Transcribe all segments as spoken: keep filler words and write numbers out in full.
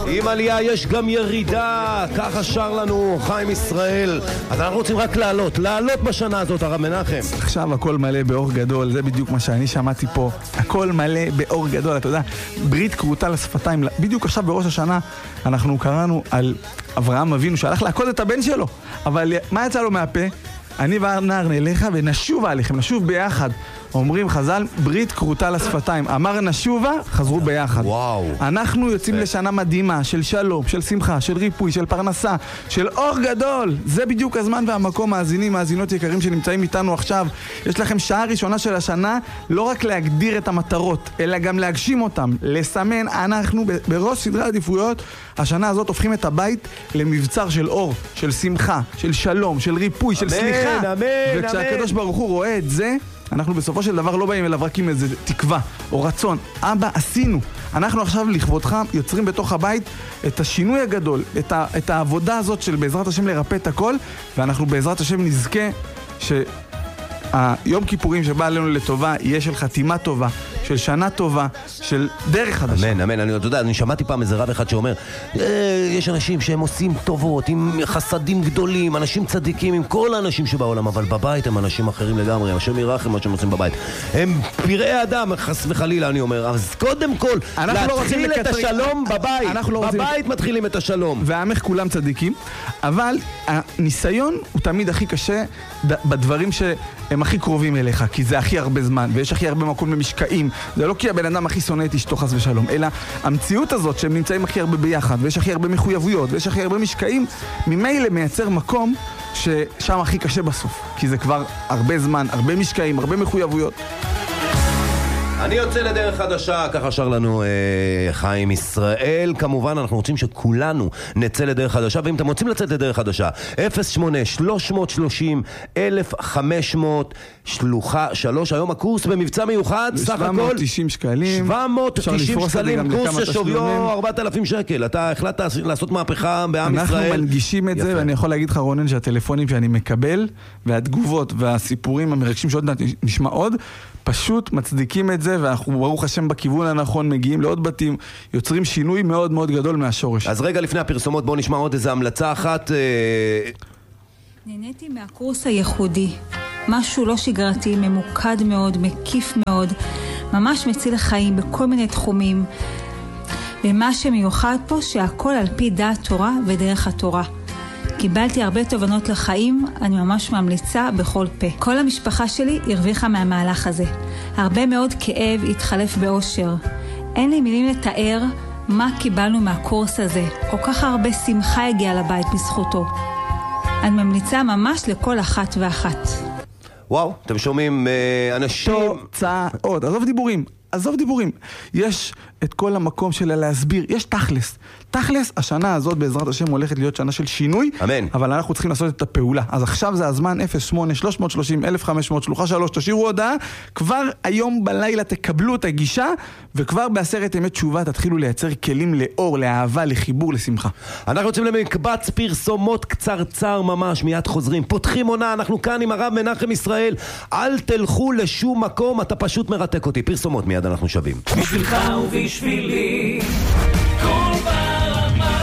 עם עלייה יש גם ירידה, ככה שר לנו חיים ישראל. אז אנחנו רוצים רק לעלות, לעלות בשנה הזאת, הרב מנחם. עכשיו הכל מלא באור גדול, זה בדיוק מה שאני שמעתי פה. הכל מלא באור גדול, אתה יודע, ברית קרוטה לשפתיים. בדיוק עכשיו בראש השנה אנחנו קראנו על אברהם אבינו שהלך לעקוד את הבן שלו. אבל מה יצא לו מהפה? אני והנער נלך ונשובה עליכם, נשוב ביחד. אומרים חז"ל, ברית קרוטה לשפתיים. אמר נשובה, חזרו ביחד. וואו. אנחנו יוצאים לשנה מדהימה של שלום, של שמחה, של ריפוי, של פרנסה, של אור גדול. זה בדיוק הזמן והמקום, מאזינים, מאזינות יקרים שנמצאים איתנו עכשיו. יש לכם שעה ראשונה של השנה, לא רק להגדיר את המטרות, אלא גם להגשים אותם, לסמן. אנחנו בראש סדרי עדיפויות, השנה הזאת הופכים את הבית למבצר של אור, של שמחה, של שלום, של ריפוי, של סליחה. אמן, אמן, וכשהקדוש ברוך הוא רואה את זה, אנחנו בסופו של דבר לא באים אליו רק עם איזה תקווה או רצון. אבא, עשינו. אנחנו עכשיו לכבודך יוצרים בתוך הבית את השינוי הגדול, את, ה, את העבודה הזאת של בעזרת השם לרפא את הכל, ואנחנו בעזרת השם נזכה שהיום כיפורים שבא עלינו לטובה יהיה של חתימה טובה, של שנה טובה, של דרך חדשה. אמן, אמן. אני, אתה יודע, אני שמעתי פעם איזה רב אחד שאומר, יש אנשים שהם עושים טובות, עם חסדים גדולים, אנשים צדיקים, עם כל האנשים שבעולם, אבל בבית הם אנשים אחרים לגמרי, השם ירחם מה שהם עושים בבית. הם פראי אדם, חס וחלילה אני אומר. אז קודם כל, להתחיל את השלום בבית. בבית מתחילים את השלום. והעמך כולם צדיקים, אבל הניסיון הוא תמיד הכי קשה בדברים שהם הכי קרובים אליך, כי זה הכי הרבה זמן, ויש הכי הרבה מקום למשקעים. זה לא כי הבן אדם הכי שונא את אשתו חס ושלום, אלא המציאות הזאת שהם נמצאים הכי הרבה ביחד, ויש הכי הרבה מחויבויות, ויש הכי הרבה משקעים, ממילא מייצר מקום ששם הכי קשה בסוף, כי זה כבר הרבה זמן, הרבה משקעים, הרבה מחויבויות. אני יוצא לדרך חדשה, ככה שר לנו אה, חיים ישראל. כמובן אנחנו רוצים שכולנו נצא לדרך חדשה, ואם אתם רוצים לצאת לדרך חדשה, אפס שמונה שלוש שלוש אפס אלף וחמש מאות שלוחה שלוש. היום הקורס במבצע מיוחד, סך הכל שבע מאות ותשעים שקלים, שבע מאות ותשעים שקלים, קורס ששוויו ארבעת אלפים שקל. אתה החלטת לעשות מהפכה בעם אנחנו ישראל. אנחנו מנגישים את יפה. זה, ואני יכול להגיד לך רונן שהטלפונים שאני מקבל והתגובות והסיפורים המרגשים שעוד נשמע עוד פשוט מצדיקים את זה, ואנחנו ברוך השם בכיוון הנכון מגיעים לעוד בתים, יוצרים שינוי מאוד מאוד גדול מהשורש. אז רגע לפני הפרסומות בואו נשמע עוד איזו המלצה אחת. נהניתי מהקורס הייחודי, משהו לא שגרתי, ממוקד מאוד, מקיף מאוד, ממש מציל החיים בכל מיני תחומים, ומה שמיוחד פה שהכל על פי דעת תורה ודרך התורה. קיבלתי הרבה תובנות לחיים, אני ממש ממליצה בכל פה. כל המשפחה שלי הרוויחה מהמהלך הזה. הרבה מאוד כאב התחלף באושר. אין לי מילים לתאר מה קיבלנו מהקורס הזה. כל כך הרבה שמחה הגיעה לבית בזכותו. אני ממליצה ממש לכל אחת ואחת. וואו, אתם שומעים אנשים... תוצאות, עזוב דיבורים. עזוב דיבורים. יש את כל המקום שלה להסביר. יש תכלס. תכלס, השנה הזאת בעזרת השם הולכת להיות שנה של שינוי. אמן. אבל אנחנו צריכים לעשות את הפעולה. אז עכשיו זה הזמן אפס שמונה שלוש שלוש אפס אלף וחמש מאות שלוחה שלוש. תשאירו הודעה. כבר היום בלילה תקבלו את הגישה, וכבר בעשרת ימי תשובה תתחילו לייצר כלים לאור, לאהבה, לחיבור, לשמחה. אנחנו רוצים למקבץ פרסומות קצרצר ממש. מיד חוזרים. פותחים עונה. אנחנו כאן עם הרב מנחם ישראל. אל תלכו לשום מקום. אתה פשוט מרתק אותי. פרסומות מיד אנחנו שווים. בשבילך ובשבילי כל ברמה.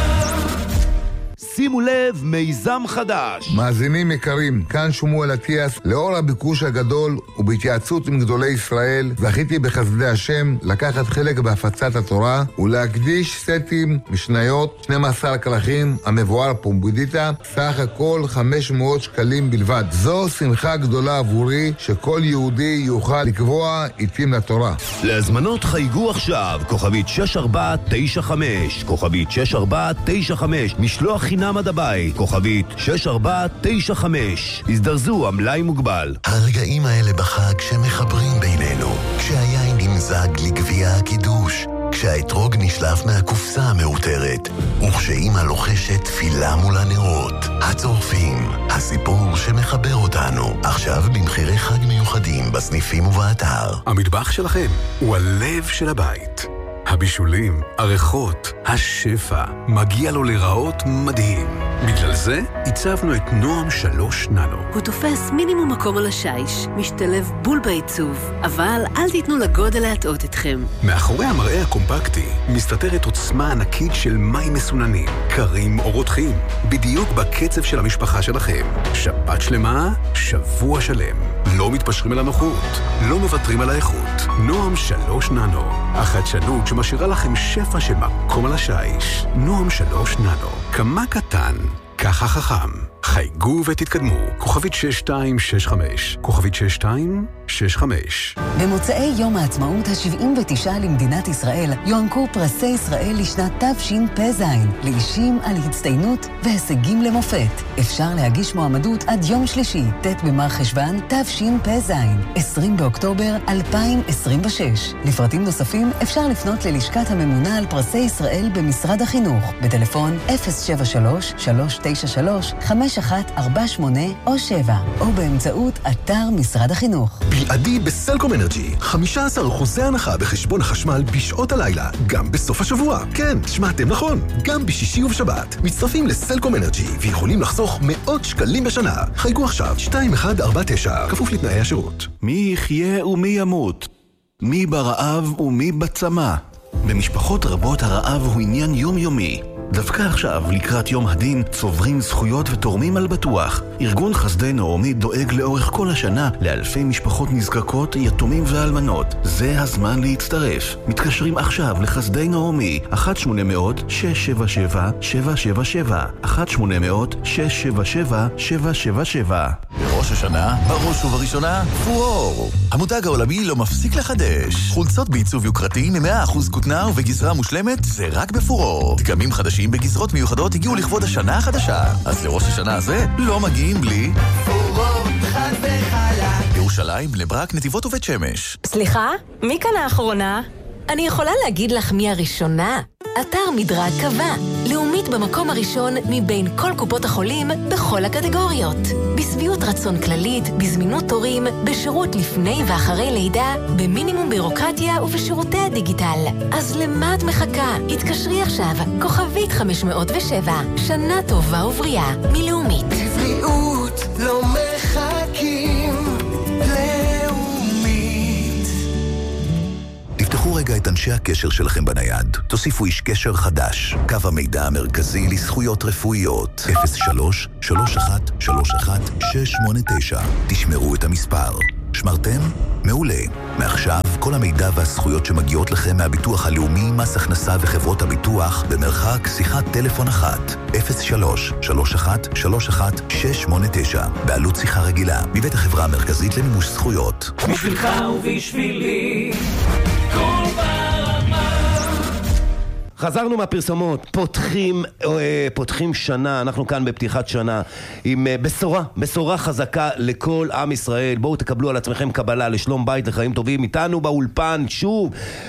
שימו לב, מיזם חדש. מאזינים יקרים, כאן שמואל אטיאס. לאור הביקוש הגדול ובהתייעצות עם גדולי ישראל, זכיתי בחסדי השם לקחת חלק בהפצת התורה ולהקדיש סטים משניות שנים עשר כרכים המבואר פומבדיטה, סך הכל חמש מאות שקלים בלבד. זו שמחה גדולה עבורי שכל יהודי יוכל לקבוע עיתים לתורה. להזמנות חייגו עכשיו, כוכבית שש ארבע תשע חמש, כוכבית שש ארבע תשע חמש, משלוח חינם עד הבית, כוכבית שש ארבע תשע חמש. הזדרזו, המלאי מוגבל. הרגעים האלה בחג שמחברים בינינו, כשהיין נמזג לגביע הקידוש, כשהאתרוג נשלף מהקופסה המאותרת, וכשאימא לוחשת תפילה מול הנרות. הצורפים, הסיפור שמחבר אותנו, עכשיו במחירי חג מיוחדים בסניפים ובאתר. המטבח שלכם הוא הלב של הבית. הבישולים, הריחות, השפע, מגיע לו לראות מדהים. בגלל זה הצבנו את נועם שלוש ננו. הוא תופס מינימום מקום על השיש, משתלב בול בעיצוב, אבל אל תיתנו לגודל להטעות אתכם. מאחורי המראה הקומפקטי מסתתרת עוצמה ענקית של מים מסוננים, קרים או רותחים, בדיוק בקצב של המשפחה שלכם. שבת שלמה, שבוע שלם. לא מתפשרים על הנוחות, לא מוותרים על האיכות. נועם שלוש ננו, החדשנות שמשאירה לכם שפע של מקום על השיש. נועם שלוש ננו, כמה קטן, ככה חכם. חייגו ותתקדמו. כוכבית שש שתיים שש חמש. כוכבית שש שתיים שש חמש. במוצאי יום העצמאות ה-שבעים ותשע למדינת ישראל יוענקו פרסי ישראל לשנת תשפ"ז לאישים על הצטיינות והישגים למופת. אפשר להגיש מועמדות עד יום שלישי, ט' במר חשוון תשפ"ז, עשרים באוקטובר אלפיים עשרים ושש. לפרטים נוספים אפשר לפנות ללשכת הממונה על פרסי ישראל במשרד החינוך בטלפון אפס שבע שלוש שלוש תשע שלוש חמש אחת ארבע שמונה או שבע, או באמצעות אתר משרד החינוך. בלעדי בסלקום אנרג'י, חמישה עשר אחוז הנחה בחשבון החשמל בשעות הלילה, גם בסוף השבוע. כן, שמעתם נכון, גם בשישי ובשבת. מצטרפים לסלקום אנרג'י ויכולים לחסוך מאות שקלים בשנה. חייגו עכשיו שתיים אחת ארבע תשע, כפוף לתנאי השירות. מי יחיה ומי ימות? מי ברעב ומי בצמא? במשפחות רבות הרעב הוא עניין יומיומי. דווקא עכשיו, לקראת יום הדין, צוברים זכויות ותורמים על בטוח. ארגון חסדי נעמי דואג לאורך כל השנה לאלפי משפחות נזקקות, יתומים ואלמנות. זה הזמן להצטרף. מתקשרים עכשיו לחסדי נעמי, אחת שמונה אפס אפס שש שבע שבע שבע שבע שבע, אחת שמונה אפס אפס שש שבע שבע שבע שבע שבע. בראש השנה, בראש ובראשונה, פורור. המותג העולמי לא מפסיק לחדש. חולצות בעיצוב יוקרתי מ-מאה אחוז כותנה ובגזרה מושלמת, זה רק בפורור. דגמים חדשים בגזרות מיוחדות הגיעו לכבוד השנה החדשה. אז לראש השנה הזה לא מגיעים בלי פורור חד וחלק. ירושלים, בני ברק, נתיבות ובית שמש. סליחה? מי כאן האחרונה? אני יכולה להגיד לך מי הראשונה? אתר מדרג קבע, לאומית במקום הראשון מבין כל קופות החולים בכל הקטגוריות. בסביעות רצון כללית, בזמינות תורים, בשירות לפני ואחרי לידה, במינימום בירוקרטיה ובשירותי הדיגיטל. אז למה את מחכה? התקשרי עכשיו, כוכבית חמש מאות ושבע, שנה טובה ובריאה, מלאומית. בבריאות לא מחכים, תפתחו רגע את אנשי הקשר שלכם בנייד. תוסיפו איש קשר חדש. קו המידע המרכזי לזכויות רפואיות. אפס שלוש שלוש אחת שלוש אחת שש שמונה תשע. תשמרו את המספר. שמרתם? מעולה. מעכשיו, כל המידע והזכויות שמגיעות לכם מהביטוח הלאומי, מס הכנסה וחברות הביטוח, במרחק שיחת טלפון אחת. אפס שלוש שלוש אחת שלוש אחת שש שמונה תשע. בעלות שיחה רגילה. מבית החברה המרכזית למימוש זכויות. בשבילך ובשבילי. כל ברמה. חזרנו מהפרסומות, פותחים, פותחים שנה, אנחנו כאן בפתיחת שנה עם בשורה, בשורה חזקה לכל עם ישראל. בואו תקבלו על עצמכם קבלה לשלום בית, לחיים טובים. איתנו באולפן שוב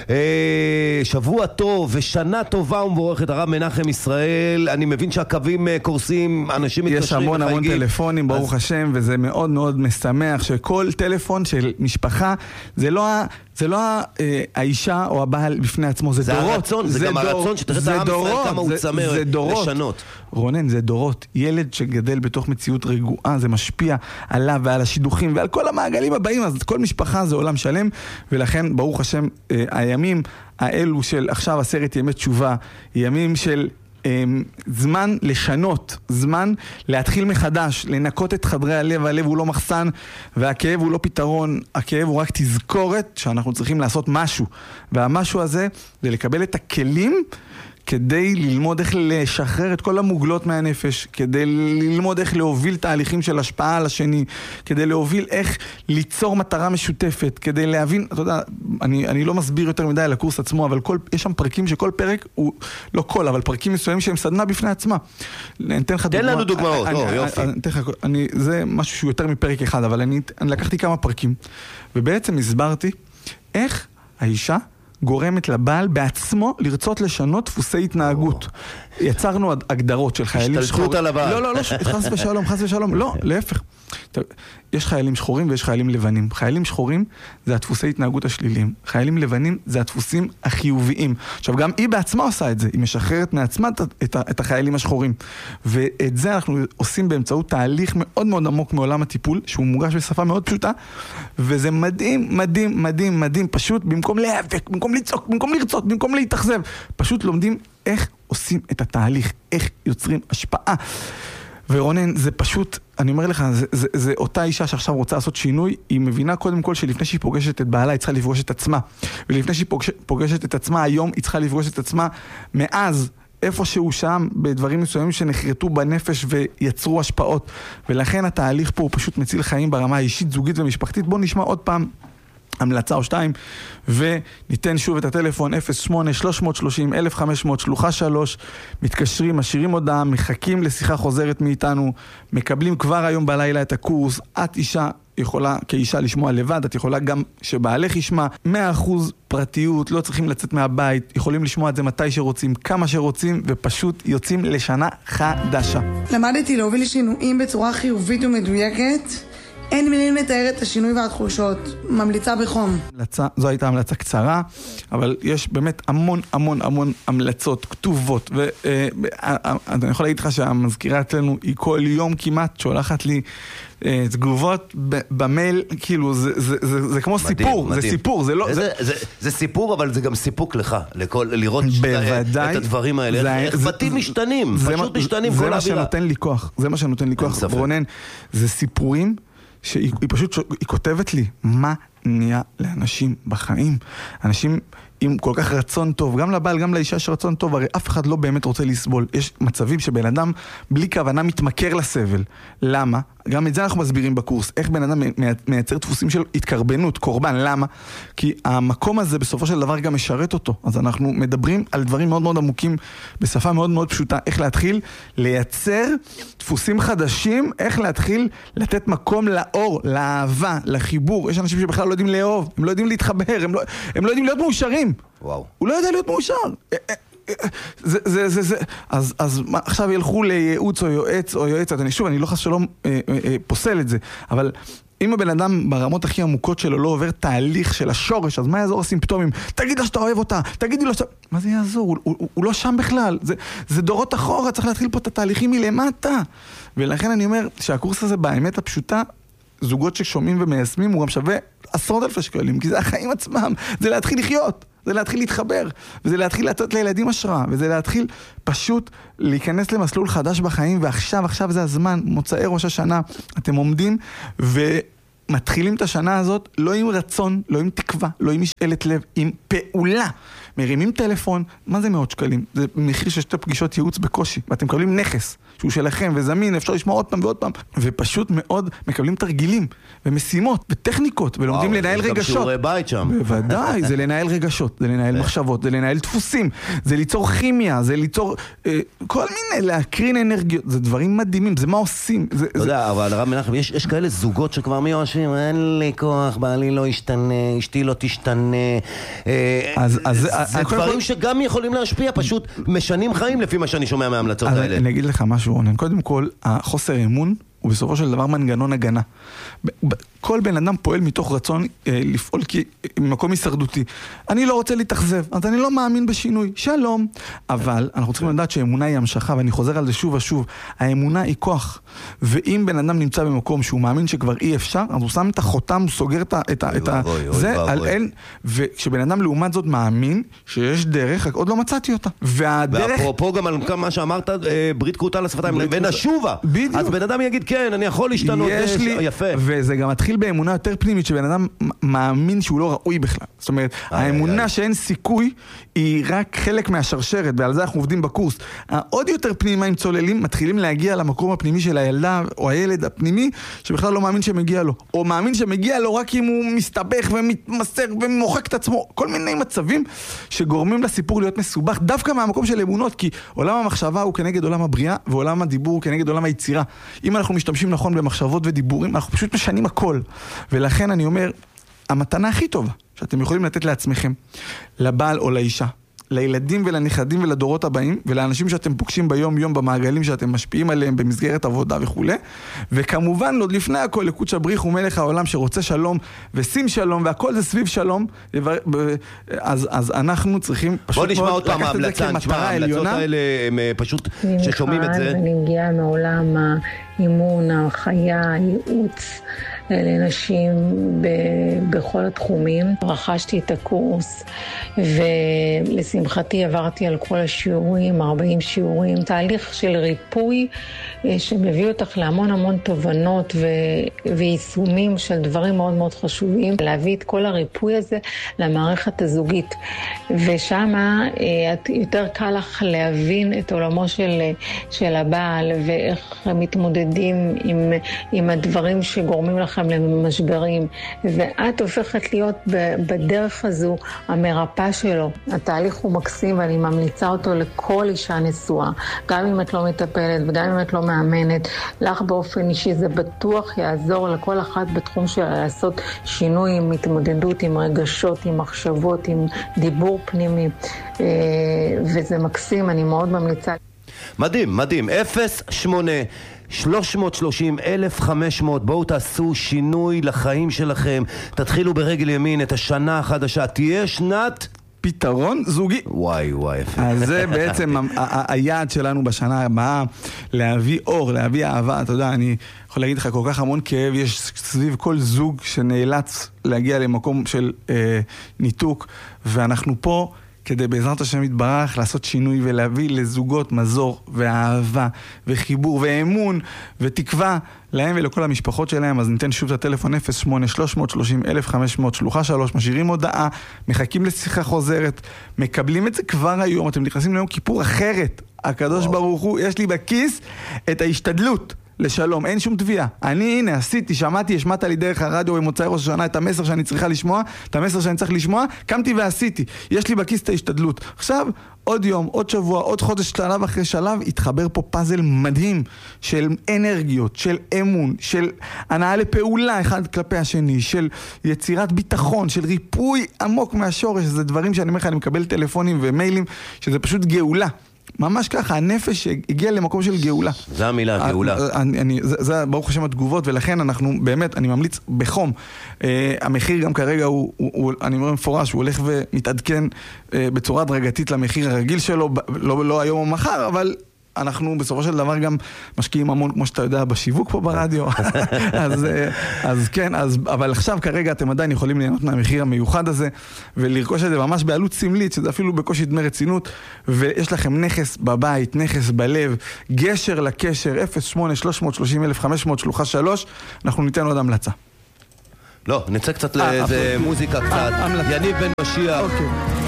שבוע טוב ושנה טובה ומבורכת, הרב מנחם ישראל. אני מבין שהקווים קורסים, אנשים מתקשרים. יש המון המון טלפונים, ברוך השם, וזה מאוד מאוד משמח שכל טלפון של משפחה, זה לא ה... זה לא האישה או הבעל בפני עצמו, זה, זה דורות. הרצון, זה, זה גם דור, הרצון שתראה את העם ישראל כמה הוא צמר לשנות. רונן, זה דורות. ילד שגדל בתוך מציאות רגועה, זה משפיע עליו ועל השידוכים ועל כל המעגלים הבאים, אז כל משפחה זה עולם שלם, ולכן ברוך השם, הימים האלו של עכשיו עשרת ימי תשובה, ימים של זמן לשנות, זמן להתחיל מחדש, לנקות את חדרי הלב. הלב הוא לא מחסן והכאב הוא לא פתרון, הכאב הוא רק תזכורת שאנחנו צריכים לעשות משהו, והמשהו הזה זה לקבל את הכלים כדי ללמוד איך לשחרר את כל המוגלות מהנפש, כדי ללמוד איך להוביל תהליכים של השפעה על השני, כדי להוביל איך ליצור מטרה משותפת, כדי להבין, אתה יודע, אני, אני לא מסביר יותר מדי על הקורס עצמו, אבל כל, יש שם פרקים שכל פרק הוא, לא כל, אבל פרקים מסוימים שהם סדנה בפני עצמה. נתן לך דוגמא. תן לנו דוגמאות, אני, או, אני, יופי. אני, אני, אני, זה משהו שהוא יותר מפרק אחד, אבל אני, אני לקחתי כמה פרקים, ובעצם הסברתי איך האישה גורמת לבעל בעצמו לרצות לשנות דפוסי התנהגות. יצרנו הגדרות של חיילים שחורים. השתלטות על הבעל. לא, לא, לא, חס ושלום, חס ושלום. לא, להפך. יש חיילים שחורים ויש חיילים לבנים. חיילים שחורים זה הדפוסי התנהגות השליליים. חיילים לבנים זה הדפוסים החיוביים. עכשיו, גם היא בעצמה עושה את זה. היא משחררת מעצמה את, את החיילים השחורים. ואת זה אנחנו עושים באמצעות תהליך מאוד מאוד עמוק מעולם הטיפול, שהוא מוגש בשפה מאוד פשוטה, וזה מדהים, מדהים, מדהים, מדהים. פשוט במקום להיאבק, במקום לצעוק, במקום לרצות, במקום להתאכזב, פשוט לומדים איך עושים את התהליך, איך יוצרים השפעה. ורונן, זה פשוט, אני אומר לך, זה, זה, זה אותה אישה שעכשיו רוצה לעשות שינוי, היא מבינה קודם כל שלפני שהיא פוגשת את בעלה, היא צריכה לפגוש את עצמה. ולפני שהיא פוגש, פוגשת את עצמה היום, היא צריכה לפגוש את עצמה מאז, איפשהו שם, בדברים מסוימים שנחרטו בנפש ויצרו השפעות. ולכן התהליך פה הוא פשוט מציל חיים ברמה האישית, זוגית ומשפחתית. בואו נשמע עוד פעם המלצה או שתיים, וניתן שוב את הטלפון אפס שמונה שלוש שלושים אלף וחמש מאות שלוחה שלוש, מתקשרים, משאירים הודעה, מחכים לשיחה חוזרת מאיתנו, מקבלים כבר היום בלילה את הקורס. את אישה יכולה כאישה לשמוע לבד, את יכולה גם שבעלך ישמע, מאה אחוז פרטיות, לא צריכים לצאת מהבית, יכולים לשמוע את זה מתי שרוצים, כמה שרוצים, ופשוט יוצאים לשנה חדשה. למדתי להוביל שינויים בצורה חיובית ומדויקת, אין מילים לתאר את השינוי והתחושות, ממליצה בחום. המלצה, זו הייתה המלצה קצרה, אבל יש באמת המון המון המון המלצות כתובות, ואני יכול להגיד לך שהמזכירה אצלנו היא כל יום כמעט שולחת לי תגובות במייל, כאילו זה, זה, זה, זה כמו מדהים, סיפור, מדהים. זה סיפור, זה לא... זה, זה, זה, זה סיפור, אבל זה גם סיפוק לך, לכל, לראות בוודאי, את הדברים האלה, זה, איך זה, בתים זה, משתנים, זה, פשוט זה, משתנים זה כל מה האווירה. שנותן לי כוח, זה מה שנותן לי כוח, רונן, זה סיפורים שהיא פשוט, היא כותבת לי, מה נהיה לאנשים בחיים? אנשים עם כל כך רצון טוב, גם לבעל, גם לאישה יש רצון טוב, הרי אף אחד לא באמת רוצה לסבול. יש מצבים שבן אדם בלי כוונה מתמכר לסבל. למה? גם את זה אנחנו מסבירים בקורס. איך בן אדם מייצר דפוסים של התקרבנות, קורבן. למה? כי המקום הזה בסופו של דבר גם משרת אותו. אז אנחנו מדברים על דברים מאוד מאוד עמוקים, בשפה מאוד מאוד פשוטה. איך להתחיל לייצר דפוסים חדשים, איך להתחיל לתת מקום לאור, לאהבה, לחיבור. יש אנשים שבכלל לא יודעים לאהוב, הם לא יודעים להתחבר, הם לא, הם לא יודעים להיות מאושרים. וואו. הוא לא יודע להיות מאושר. זה, זה, זה, זה. אז, אז מה, עכשיו ילכו לייעוץ או יועץ או יועצת. אני שוב, אני לא חס שלום אה, אה, פוסל את זה, אבל אם הבן אדם ברמות הכי עמוקות שלו לא עובר תהליך של השורש, אז מה יעזור הסימפטומים? תגיד לה שאתה אוהב אותה, תגידי לו שאתה... מה זה יעזור? הוא, הוא, הוא לא שם בכלל. זה, זה דורות אחורה, צריך להתחיל פה את התהליכים מלמטה. ולכן אני אומר שהקורס הזה באמת הפשוטה, זוגות ששומעים ומיישמים, הוא גם שווה עשרות אלפי שקלים, כי זה החיים עצמם, זה להתחיל לחיות, זה להתחיל להתחבר, וזה להתחיל לתת לילדים השראה, וזה להתחיל פשוט להיכנס למסלול חדש בחיים, ועכשיו, עכשיו זה הזמן, מוצאי ראש השנה, אתם עומדים ומתחילים את השנה הזאת, לא עם רצון, לא עם תקווה, לא עם משאלת לב, עם פעולה. מרימים טלפון, מה זה מאות שקלים? זה מחיר של שתי פגישות ייעוץ בקושי, ואתם מקבלים נכס שהוא שלכם וזמין, אפשר לשמוע עוד פעם ועוד פעם, ופשוט מאוד מקבלים תרגילים ומשימות וטכניקות, ולומדים וואו, לנהל רגשות. יש גם שיעורי בית שם. בוודאי, זה לנהל רגשות, זה לנהל מחשבות, זה לנהל דפוסים, זה ליצור כימיה, זה ליצור אה, כל מיני, להקרין אנרגיות, זה דברים מדהימים, זה מה עושים. זה, אתה יודע, אבל הרב מנחם, יש, יש כאלה זוגות שכבר מיואשים, אין לי כוח, בעלי לא ישתנה, אשתי לא תשתנה. אה, אז, אז, זה אז, דברים כל... שגם יכולים להשפיע, פשוט משנים חיים לפי מה שאני שומע מההמלצות האלה. אני אגיד לך משהו, רונן. קודם כל, החוסר אמון הוא בסופו של דבר מנגנון הגנה. כל בן אדם פועל מתוך רצון אה, לפעול ממקום הישרדותי. אני לא רוצה להתאכזב, אז אני לא מאמין בשינוי. שלום. אבל אנחנו צריכים לדעת שהאמונה היא המשכה, ואני חוזר על זה שוב ושוב. האמונה היא כוח. ואם בן אדם נמצא במקום שהוא מאמין שכבר אי אפשר, אז הוא שם את החותם, הוא סוגר את ה... את ה, את ה זה על אין, וכשבן אדם לעומת זאת מאמין שיש דרך, רק עוד לא מצאתי אותה. והדרך... ואפרופו גם על מה שאמרת, ברית כרותה לשפתיים, ונשובה. בדיוק. אז בן אדם יגיד, כן, אני יכול להשתנות. יש לי... יפה. וזה גם מתחיל באמונה יותר פנימית, שבן אדם מאמין שהוא לא ראוי בכלל. זאת אומרת, האמונה שאין סיכוי היא רק חלק מהשרשרת, ועל זה אנחנו עובדים בקורס. העוד יותר פנימה עם צוללים, מתחילים להגיע למקום הפנימי של הילדה או הילד הפנימי, שבכלל לא מאמין שמגיע לו. או מאמין שמגיע לו רק אם הוא מסתבך ומתמסר ומוחק את עצמו. כל מיני מצבים שגורמים לסיפור להיות מסובך, דווקא מהמקום של אמונות, כי עולם המחשבה הוא כנגד עולם הבריאה, ועולם הדיבור הוא כנגד עולם היצירה. אם אנחנו משתמשים נכון במחשבות ודיבורים, אנחנו פשוט משנים הכל. ולכן אני אומר, המתנה הכי טובה שאתם יכולים לתת לעצמכם, לבעל או לאישה, לילדים ולנכדים ולדורות הבאים, ולאנשים שאתם פוגשים ביום יום במעגלים שאתם משפיעים עליהם במסגרת עבודה וכו'. וכמובן, עוד לפני הכל, לקודש הבריך הוא מלך העולם שרוצה שלום ושים שלום, והכל זה סביב שלום, אז, אז אנחנו צריכים פשוט מאוד לקחת את זה כמטרה עליונה. ההמלצות האלה הם פשוט, ששומעים את זה. אני מגיעה מעולם האימון, החיה, הייעוץ לנשים בכל התחומים. רכשתי את הקורס ולשמחתי עברתי על כל השיעורים, ארבעים שיעורים, תהליך של ריפוי שמביא אותך להמון המון תובנות ו- ויישומים של דברים מאוד מאוד חשובים. להביא את כל הריפוי הזה למערכת הזוגית, ושמה יותר קל לך להבין את עולמו של, של הבעל ואיך מתמודדים עם, עם הדברים שגורמים לכם למשברים, ואת הופכת להיות בדרך הזו המרפא שלו. התהליך הוא מקסים ואני ממליצה אותו לכל אישה נשואה, גם אם את לא מטפלת וגם אם את לא מאמנת. לך באופן אישי זה בטוח יעזור לכל אחת בתחום של לעשות שינוי, עם התמודדות, עם רגשות, עם מחשבות, עם דיבור פנימי, וזה מקסים, אני מאוד ממליצה. מדהים, מדהים. אפס שמונה שלוש שלושים אלף וחמש מאות, בואו תעשו שינוי לחיים שלכם, תתחילו ברגל ימין את השנה החדשה, תהיה שנת פתרון זוגי. וואי וואי. אז זה בעצם היעד שלנו בשנה הבאה, להביא אור, להביא אהבה. אתה יודע, אני יכול להגיד לך, כל כך המון כאב יש סביב כל זוג שנאלץ להגיע למקום של אה, ניתוק, ואנחנו פה כדי בעזרת השם יתברך לעשות שינוי ולהביא לזוגות מזור ואהבה וחיבור ואמון ותקווה להם ולכל המשפחות שלהם. אז ניתן שוב את הטלפון אפס שמונה שלוש שלושים אלף וחמש מאות שלוחה שלוש, משאירים הודעה, מחכים לשיחה חוזרת, מקבלים את זה כבר היום. אתם נכנסים ליום כיפור אחרת, הקדוש ברוך הוא, יש לי בכיס את ההשתדלות לשלום, אין שום תביעה. אני הנה עשיתי, שמעתי, השמעת לי דרך הרדיו במוצאי ראש השנה את המסר שאני צריכה לשמוע, את המסר שאני צריך לשמוע, קמתי ועשיתי, יש לי בכיס את ההשתדלות. עכשיו עוד יום, עוד שבוע, עוד חודש, שלב אחרי שלב, התחבר פה פאזל מדהים של אנרגיות, של אמון, של הנאה לפעולה אחד כלפי השני, של יצירת ביטחון, של ריפוי עמוק מהשורש. זה דברים שאני אומר לך, אני מקבל טלפונים ומיילים שזה פשוט גאולה. ממש ככה, הנפש הגיע למקום של גאולה. זה המילה, גאולה. אני, אני, זה, זה ברוך השם התגובות, ולכן אנחנו באמת, אני ממליץ בחום. אה, המחיר גם כרגע הוא, הוא, הוא, אני אומר מפורש, הוא הולך ומתעדכן אה, בצורה הדרגתית למחיר הרגיל שלו, לא, לא היום או מחר, אבל אנחנו בסופו של דבר גם משקיעים המון, כמו שאתה יודע, בשיווק פה ברדיו. אז, אז כן, אז, אבל עכשיו כרגע אתם עדיין יכולים ליהנות מהמחיר המיוחד הזה, ולרכוש את זה ממש בעלות סמלית, שזה אפילו בקושי דמי רצינות, ויש לכם נכס בבית, נכס בלב, גשר לקשר, אפס שמונה שלוש שלושים אלף וחמש מאות שלוחה שלוש, אנחנו ניתן עוד המלצה. לא, נצא קצת לאיזה מוזיקה קצת, יניב בן משיח. אוקיי.